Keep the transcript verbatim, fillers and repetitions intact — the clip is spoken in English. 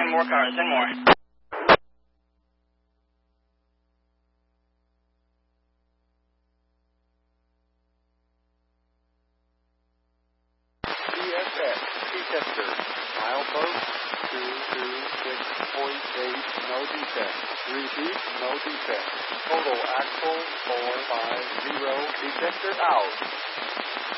Send more cars, send more. C S X, detector, milepost two two six point eight, no defect. Repeat, no defect. Total axle four five zero, detector out.